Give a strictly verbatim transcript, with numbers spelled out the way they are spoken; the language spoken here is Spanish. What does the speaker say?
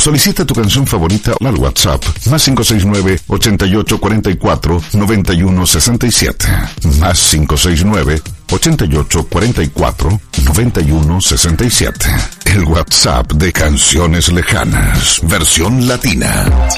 Solicita tu canción favorita al WhatsApp más cinco seis nueve, ochenta y ocho cuarenta y cuatro, noventa y uno sesenta y siete. Más cinco seis nueve, ochenta y ocho cuarenta y cuatro, noventa y uno sesenta y siete. El WhatsApp de Canciones Lejanas, versión latina.